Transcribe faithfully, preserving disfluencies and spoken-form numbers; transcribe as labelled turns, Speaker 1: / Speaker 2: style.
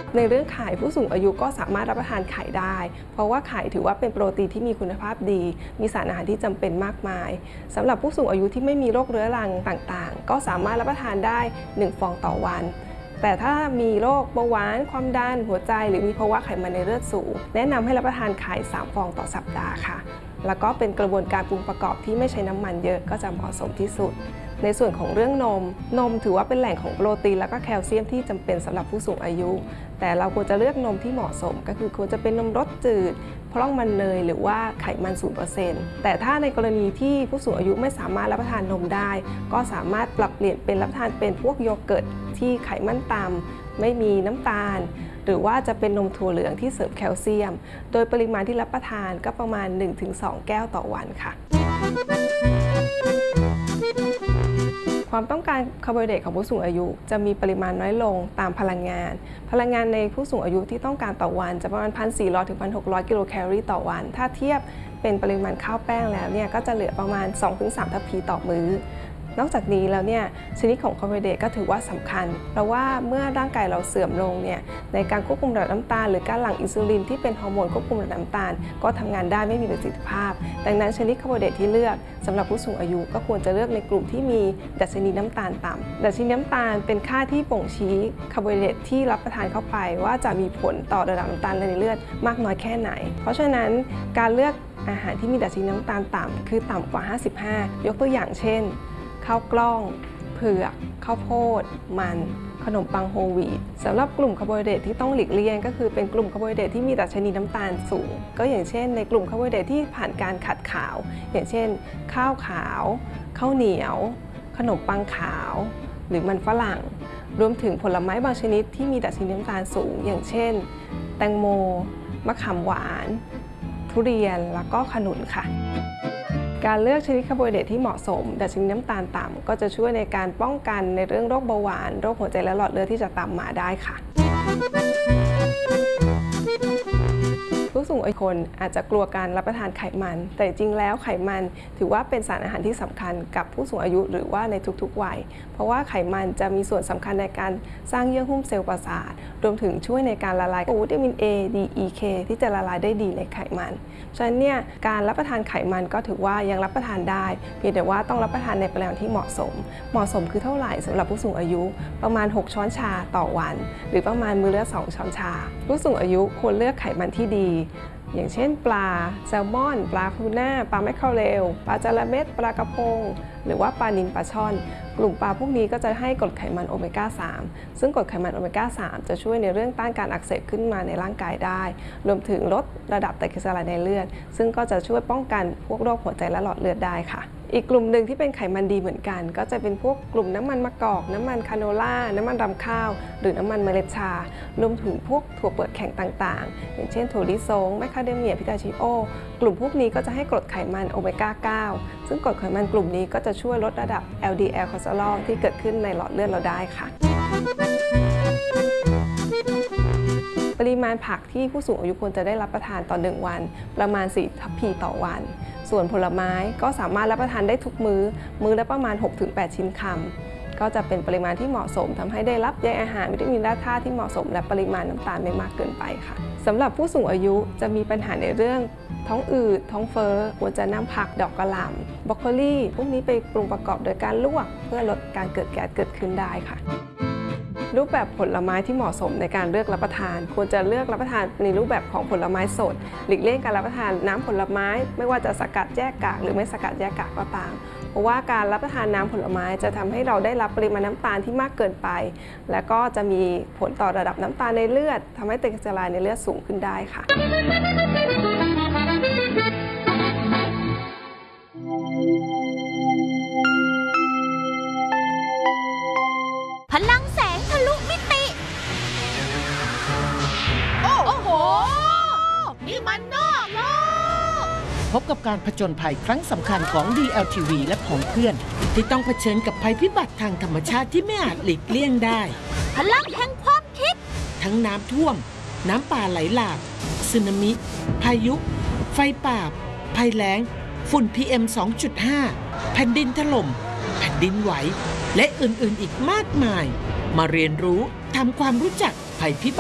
Speaker 1: ในเรื่องไข่ผู้สูงอายุก็สามารถรับประทานไข่ได้เพราะว่าไข่ถือว่าเป็นโปรตีนที่มีคุณภาพดีมีสารอาหารที่จำเป็นมากมายสำหรับผู้สูงอายุที่ไม่มีโรคเรื้อรังต่างๆก็สามารถรับประทานได้หนึ่งฟองต่อวันแต่ถ้ามีโรคเบาหวานความดันหัวใจหรือมีภาวะไขมันในเลือดสูงแนะนำให้รับประทานไข่สามฟองต่อสัปดาห์ค่ะแล้วก็เป็นกระบวนการปรุงประกอบที่ไม่ใช้น้ำมันเยอะก็จะเหมาะสมที่สุดในส่วนของเรื่องนมนมถือว่าเป็นแหล่งของโปรตีนและก็แคลเซียมที่จำเป็นสำหรับผู้สูงอายุแต่เราควรจะเลือกนมที่เหมาะสมก็คือควรจะเป็นนมรสจืดพร่องมันเนยหรือว่าไขมัน ศูนย์เปอร์เซ็นต์ แต่ถ้าในกรณีที่ผู้สูงอายุไม่สามารถรับประทานนมได้ก็สามารถปรับเปลี่ยนเป็นรับประทานเป็นพวกโยเกิร์ตที่ไขมันต่ำไม่มีน้ำตาลหรือว่าจะเป็นนมถั่วเหลืองที่เสริมแคลเซียมโดยปริมาณที่รับประทานก็ประมาณ หนึ่งถึงสอง แก้วต่อวันค่ะความต้องการคาร์โบไฮเดรตของผู้สูงอายุจะมีปริมาณน้อยลงตามพลังงานพลังงานในผู้สูงอายุที่ต้องการต่อวันจะประมาณ หนึ่งพันสี่ร้อย ถึง หนึ่งพันหกร้อย กิโลแคลอรี่ต่อวันถ้าเทียบเป็นปริมาณข้าวแป้งแล้วเนี่ยก็จะเหลือประมาณ สองถึงสาม ทัพพีต่อมื้อนอกจากนี้แล้วเนี่ยชนิดของคาร์โบไฮเดรตก็ถือว่าสำคัญเพราะว่าเมื่อร่างกายเราเสื่อมลงเนี่ยในการควบคุมระดับน้ำตาลหรือการหลั่งอินซูลินที่เป็นฮอร์โมนควบคุมระดับน้ำตาลก็ทำงานได้ไม่มีประสิทธิภาพดังนั้นชนิดคาร์โบไฮเดรตที่เลือกสำหรับผู้สูงอายุก็ควรจะเลือกในกลุ่มที่มีดัชนีน้ำตาลต่ำดัชนีน้ำตาลเป็นค่าที่บ่งชี้คาร์โบไฮเดรตที่รับประทานเข้าไปว่าจะมีผลต่อระดับน้ำตาลในเลือดมากน้อยแค่ไหนเพราะฉะนั้นการเลือกอาหารที่มีดัชนีน้ำตาลต่ำคือต่ำกว่าห้าสิบห้ายกตัวอย่างเช่นข้าวกล้องเผือกข้าวโพดมันขนมปังโฮลวีตสำหรับกลุ่มคาร์โบไฮเดรตที่ต้องหลีกเลี่ยงก็คือเป็นกลุ่มคาร์โบไฮเดรตที่มีดัชนีน้ำตาลสูงก็อย่างเช่นในกลุ่มคาร์โบไฮเดรตที่ผ่านการขัดขาวอย่างเช่นข้าวขาวข้าวเหนียวขนมปังขาวหรือมันฝรั่งรวมถึงผลไม้บางชนิดที่มีดัชนีน้ำตาลสูงอย่างเช่นแตงโมมะขามหวานทุเรียนแล้วก็ขนุนค่ะการเลือกชนิดคาร์โบไฮเดรตที่เหมาะสมดัชนีน้ำตาลต่ำก็จะช่วยในการป้องกันในเรื่องโรคเบาหวานโรคหัวใจและหลอดเลือดที่จะตามมาได้ค่ะผู้สูงอายุคนอาจจะกลัวการรับประทานไขมันแต่จริงแล้วไขมันถือว่าเป็นสารอาหารที่สำคัญกับผู้สูงอายุหรือว่าในทุกๆวัยเพราะว่าไขมันจะมีส่วนสำคัญในการสร้างเยื่อหุ้มเซลล์ประสาทรวมถึงช่วยในการละลายวิตามิน A D E K ที่จะละลายได้ดีในไขมันฉะนั้นเนี่ยการรับประทานไขมันก็ถือว่ายังรับประทานได้เพียงแต่ว่าต้องรับประทานในปริมาณที่เหมาะสมเหมาะสมคือเท่าไหร่สำหรับผู้สูงอายุประมาณหกช้อนชาต่อวันหรือประมาณมื้อละสองช้อนชาผู้สูงอายุควรเลือกไขมันที่ดีอย่างเช่นปลาแซลมอนปลาทูน่าปลาแมคเคอเรลปลาจาระเม็ดปลากระพงหรือว่าปลานิลปลาช่อนกลุ่มปลาพวกนี้ก็จะให้กรดไขมันโอเมก้า สามซึ่งกรดไขมันโอเมก้า สามจะช่วยในเรื่องต้านการอักเสบขึ้นมาในร่างกายได้รวมถึงลดระดับไตรกลีเซอไรด์ในเลือดซึ่งก็จะช่วยป้องกันพวกโรคหัวใจและหลอดเลือดได้ค่ะอีกกลุ่มหนึ่งที่เป็นไขมันดีเหมือนกันก็จะเป็นพวกกลุ่มน้ำมันมะกอกน้ำมันคาโนล่าน้ำมันรำข้าวหรือน้ำมันเมล็ดชารวมถึงพวกถั่วเปลือกแข็งต่างๆอย่างเช่นถั่วลิสงแมคคาเดเมียพิตาชิโอกลุ่มพวกนี้ก็จะให้กรดไขมันโอเมก้า เก้าซึ่งกรดไขมันกลุ่มนี้ก็จะช่วยลดระดับ แอล ดี แอล คอเลสเตอรอลที่เกิดขึ้นในหลอดเลือดเราได้ค่ะปริมาณผักที่ผู้สูงอายุควรจะได้รับประทานต่อหนึ่งวันประมาณสี่ทัพพีต่อวันส่วนผลไม้ก็สามารถรับประทานได้ทุกมื้อมื้อละประมาณ หกถึงแปด ชิ้นคำก็จะเป็นปริมาณที่เหมาะสมทำให้ได้รับใยอาหารวิตามินและธาตุที่เหมาะสมและปริมาณน้ำตาลไม่มากเกินไปค่ะสำหรับผู้สูงอายุจะมีปัญหาในเรื่องท้องอืดท้องเฟ้อควรจะนำผักดอกกระหล่ำบรอกโคลีพวกนี้ไปปรุงประกอบโดยการลวกเพื่อลดการเกิดแก๊สเกิดขึ้นได้ค่ะรูปแบบผลไม้ที่เหมาะสมในการเลือกรับประทานควรจะเลือกรับประทานในรูปแบบของผลไม้สดหลีกเลี่ยงการรับประทานน้ำผลไม้ไม่ว่าจะสกัดแยกกากหรือไม่สกัดแยกกากก็ตามเพราะว่าการรับประทานน้ำผลไม้จะทำให้เราได้รับปริมาณน้ำตาลที่มากเกินไปและก็จะมีผลต่อระดับน้ำตาลในเลือดทำให้ไตรกลีเซอไรด์ในเลือดสูงขึ้นได้ค่ะ
Speaker 2: พลังแสงทะลุมิติโอ้โหนี่มันนอกโลกพบกับการผจญภัยครั้งสำคัญของ ดี แอล ที วี และของเพื่อนที่ต้องเผชิญกับภัยพิบัติทางธรรมชาติที่ไม่อาจหลีกเลี่ยงได้พลังแห่งความคิดทั้งน้ำท่วมน้ำป่าไหลหลากสึนามิพายุไฟป่าภัยแล้งฝุ่น พี เอ็ม สองจุดห้า แผ่นดินถล่มแผ่นดินไหวและอื่นๆอีกมากมายมาเรียนรู้ทำความรู้จักภัยพิบัติ